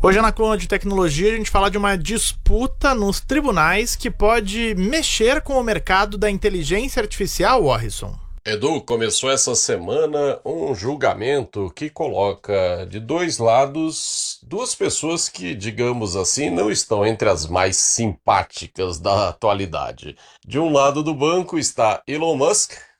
Hoje na coluna de tecnologia a gente fala de uma disputa nos tribunais que pode mexer com o mercado da inteligência artificial, Warrison. Edu, começou essa semana um julgamento que coloca de dois lados duas pessoas que, digamos assim, não estão entre as mais simpáticas da atualidade. De um lado do banco está Elon Musk,